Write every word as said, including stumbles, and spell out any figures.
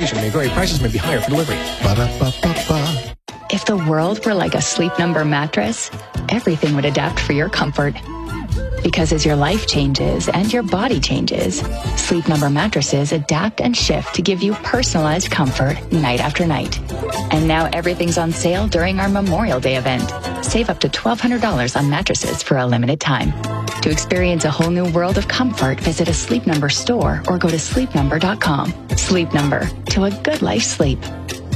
Location may vary. Prices may be higher for delivery. Ba-da-ba-ba-ba. If the world were like a Sleep Number mattress, everything would adapt for your comfort. Because as your life changes and your body changes, Sleep Number mattresses adapt and shift to give you personalized comfort night after night. And now everything's on sale during our Memorial Day event. Save up to twelve hundred dollars on mattresses for a limited time. To experience a whole new world of comfort, visit a Sleep Number store or go to sleep number dot com. Sleep Number, to a good life sleep.